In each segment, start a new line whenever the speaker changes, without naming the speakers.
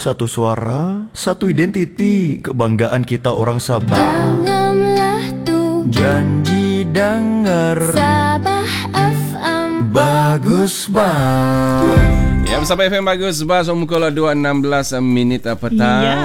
Satu suara, satu identiti, kebanggaan kita orang Sabah.
Tanamlah tu
Janji dengar
Sabah FM.
bagus bang.
Ya, bersama FM Bagus Bas, pukul 2.16 minit petang.
Ya.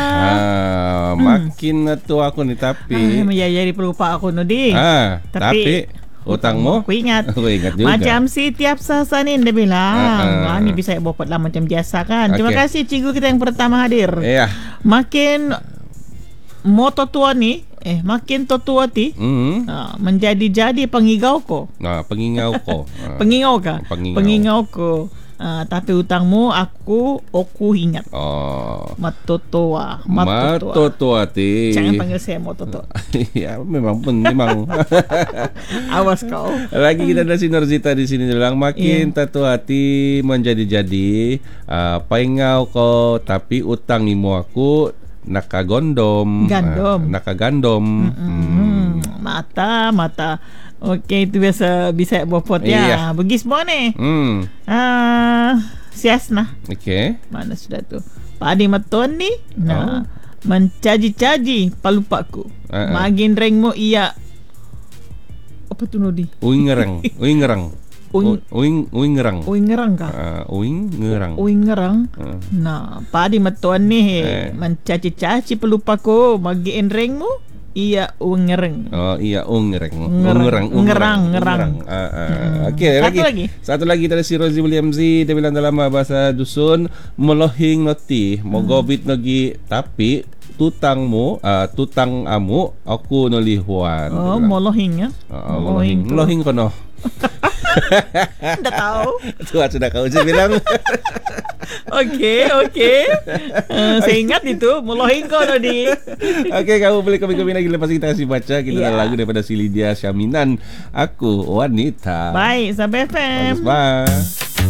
Makin tua aku ni tapi
Jadi pelupa aku Nudi.
tapi hutangmu
Aku ingat.
Aku ingat juga.
Macam si tiap Sanin dia bilang ni bisa buat lah macam biasa kan. Terima
Okey.
kasih cikgu kita yang pertama hadir.
Ya.
Makin moto tua ni makin tua ti menjadi-jadi pengigau ko.
Nah, pengingau ko.
Pengingau ka?
Pengingau.
Pengingau ko. Tapi hutangmu aku ingat. Matotoa.
Matotoa ti.
Jangan panggil saya Mototo.
Ya, memang.
Awas kau.
Lagi kita ada si Norzita di sini bilang makin tatu hati menjadi-jadi pengingau ko tapi utang imo aku nakagondom. Nakagandom.
Mata. Okey, itu bisa bopot ya. Bagi semua ni. Siasna.
Okey.
Mana sudah tu? Padi maton ni. Mencaji-caji palupaku. Magin rengmu iya. Apa tu Nudi?
Uing ngerang.
Uing ngerang. Nah, padi maton ni mencaci-caci pelupaku magiin rengmu. Iya ungereng.
Oh iya ungereng.
Ngerang.
Okey, Satu lagi dari si Rosie Williams dia bilang dalam bahasa dusun melohing noti mogobit lagi tapi tutang amu aku nolihuan.
Oh, melohing ya.
Melohing kono.
Dah tahu.
Tuan sudah kau bilang.
Okey. Saya ingat itu melohing kau tadi.
Okey, kamu boleh komen lagi lepas kita kasih baca. Kita ada lagu daripada si Lydia Syaminan, Aku Wanita.
Baik, sampai FM.
Bagus, bye.